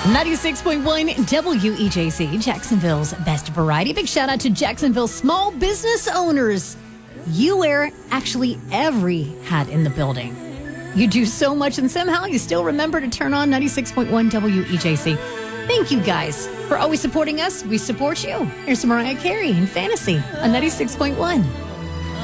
96.1 WEJC, Jacksonville's best variety. Big shout out to Jacksonville small business owners. You wear actually every hat in the building. You do so much and somehow you still remember to turn on 96.1 WEJC. Thank you guys for always supporting us. We support you. Here's Mariah Carey in Fantasy on 96.1.